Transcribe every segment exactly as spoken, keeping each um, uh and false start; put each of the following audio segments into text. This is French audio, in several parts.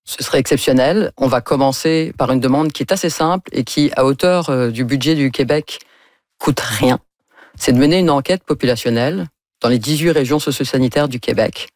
ce serait exceptionnel. On va commencer par une demande qui est assez simple et qui, à hauteur euh, du budget du Québec, coûte rien. C'est de mener une enquête populationnelle dans les dix-huit régions socio-sanitaires du Québec.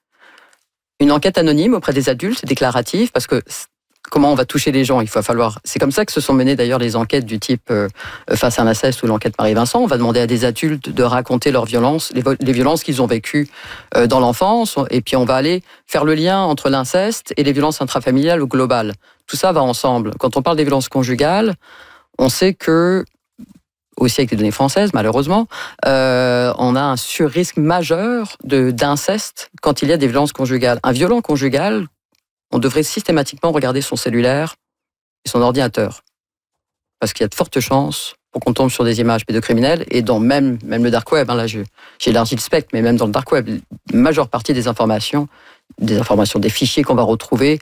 Une enquête anonyme auprès des adultes, déclarative, parce que comment on va toucher les gens, il va falloir... C'est comme ça que se sont menées d'ailleurs les enquêtes du type euh, Face à l'inceste ou l'enquête Marie-Vincent. On va demander à des adultes de raconter leurs violences, les, les violences qu'ils ont vécues euh, dans l'enfance, et puis on va aller faire le lien entre l'inceste et les violences intrafamiliales ou globales. Tout ça va ensemble. Quand on parle des violences conjugales, on sait que, aussi avec les données françaises malheureusement, euh, on a un surrisque majeur de, d'inceste quand il y a des violences conjugales. Un violent conjugal, on devrait systématiquement regarder son cellulaire et son ordinateur. Parce qu'il y a de fortes chances pour qu'on tombe sur des images pédocriminelles, et dans même, même le dark web, hein, là j'ai élargi le spectre, mais même dans le dark web, la majeure partie des informations, des informations, des fichiers qu'on va retrouver,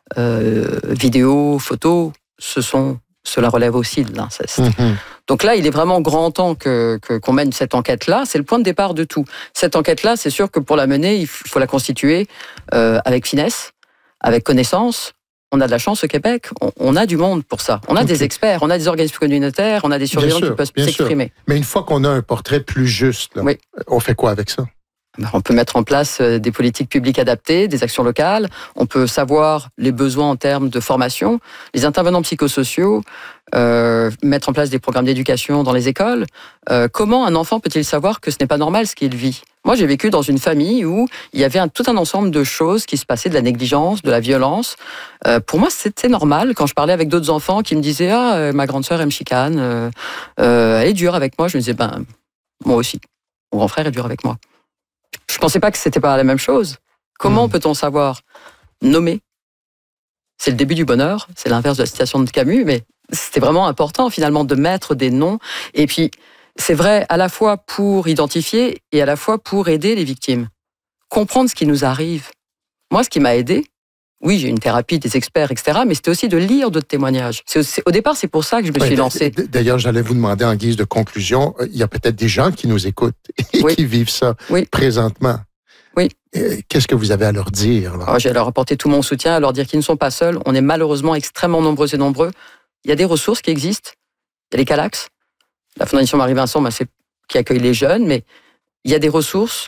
euh, vidéos, photos, ce sont, cela relève aussi de l'inceste. Mmh. Donc là, il est vraiment grand temps que, que, qu'on mène cette enquête-là. C'est le point de départ de tout. Cette enquête-là, c'est sûr que pour la mener, il faut la constituer euh, avec finesse, avec connaissance. On a de la chance au Québec, on, on a du monde pour ça. On a okay. des experts, on a des organismes communautaires, on a des surveillants qui peuvent s'exprimer. Mais une fois qu'on a un portrait plus juste, là, oui. on fait quoi avec ça? On peut mettre en place des politiques publiques adaptées, des actions locales. On peut savoir les besoins en termes de formation. Les intervenants psychosociaux, euh, mettre en place des programmes d'éducation dans les écoles. Euh, comment un enfant peut-il savoir que ce n'est pas normal ce qu'il vit? Moi, j'ai vécu dans une famille où il y avait un, tout un ensemble de choses qui se passaient, de la négligence, de la violence. Euh, pour moi, c'était normal. Quand je parlais avec d'autres enfants qui me disaient « Ah, euh, ma grande sœur, elle me chicane, euh, euh, elle est dure avec moi », je me disais « Ben, moi aussi. Mon grand frère est dur avec moi. » Je ne pensais pas que c'était pas la même chose. Comment mmh. peut-on savoir nommer? C'est le début du bonheur, c'est l'inverse de la citation de Camus, mais c'était vraiment important finalement de mettre des noms. Et puis, c'est vrai à la fois pour identifier et à la fois pour aider les victimes. Comprendre ce qui nous arrive. Moi, ce qui m'a aidé, oui, j'ai une thérapie, des experts, et cetera, mais c'était aussi de lire d'autres témoignages. C'est, c'est, au départ, c'est pour ça que je me oui, suis lancée. D'ailleurs, j'allais vous demander en guise de conclusion, il y a peut-être des gens qui nous écoutent et oui. qui vivent ça oui. présentement. Oui. Qu'est-ce que vous avez à leur dire? Là? Alors, j'ai à leur apporter tout mon soutien, à leur dire qu'ils ne sont pas seuls. On est malheureusement extrêmement nombreux et nombreux. Il y a des ressources qui existent. Il y a les Calax, la Fondation Marie-Vincent, bah, c'est qui accueille les jeunes, mais il y a des ressources.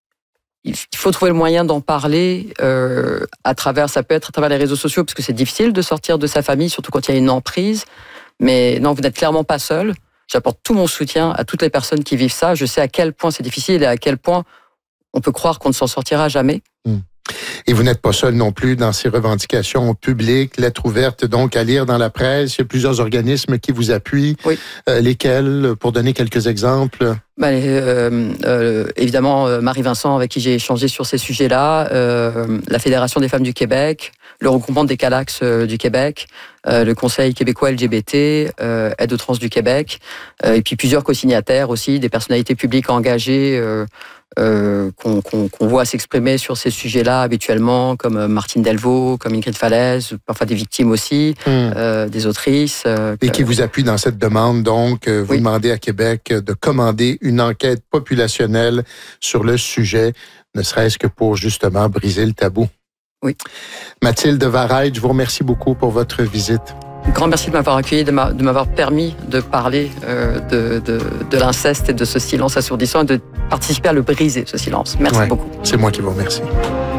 Il faut trouver le moyen d'en parler euh, à travers, ça peut être à travers les réseaux sociaux, parce que c'est difficile de sortir de sa famille, surtout quand il y a une emprise. Mais non, vous n'êtes clairement pas seul. J'apporte tout mon soutien à toutes les personnes qui vivent ça. Je sais à quel point c'est difficile et à quel point on peut croire qu'on ne s'en sortira jamais. Mmh. Et vous n'êtes pas seul non plus dans ces revendications publiques, lettres ouvertes donc à lire dans la presse. Il y a plusieurs organismes qui vous appuient. Oui. Euh, lesquels, pour donner quelques exemples? Ben, euh, euh, évidemment, Marie-Vincent, avec qui j'ai échangé sur ces sujets-là, euh, la Fédération des femmes du Québec, le regroupement des Calax euh, du Québec, euh, le Conseil québécois L G B T, euh, Aide aux trans du Québec, euh, et puis plusieurs co-signataires aussi, des personnalités publiques engagées euh, euh, qu'on, qu'on, qu'on voit s'exprimer sur ces sujets-là habituellement, comme Martine Delvaux, comme Ingrid Falaise, parfois des victimes aussi, mmh. euh, des autrices. Euh, et qui vous appuient dans cette demande, donc, vous oui. demandez à Québec de commander une enquête populationnelle sur le sujet, ne serait-ce que pour justement briser le tabou. Oui. Mathilde Varraide, je vous remercie beaucoup pour votre visite. Grand merci de m'avoir accueilli, de, m'a, de m'avoir permis de parler euh, de, de, de l'inceste et de ce silence assourdissant et de participer à le briser, ce silence. Merci ouais, beaucoup. C'est moi qui vous remercie.